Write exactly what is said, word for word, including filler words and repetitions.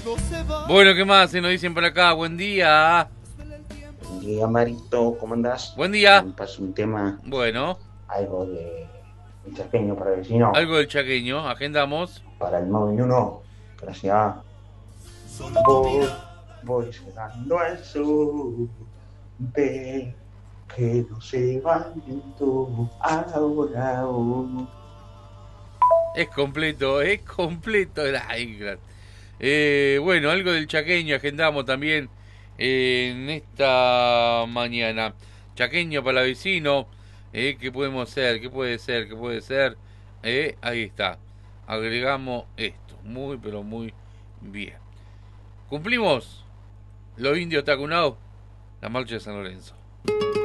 Bueno, ¿qué más? Se nos dicen por acá. Buen día. Buen día, Marito, ¿cómo andás? Buen Eh, día. me pasa un tema, Bueno, algo de un chaqueño para el vecino, algo del chaqueño. Agendamos. para el nueve y uno. Gracias. Voy, voy llegando al sur, ve que no se va viento ahora aún. Es completo, es completo. Ay, gra- eh, bueno, algo del chaqueño. Agendamos también eh, en esta mañana. Chaqueño para vecino. Eh, ¿qué podemos hacer? ¿Qué puede ser? ¿Qué puede ser? Eh, ahí está. Agregamos esto. Muy, pero muy bien. Cumplimos los indios tacunados. La marcha de San Lorenzo.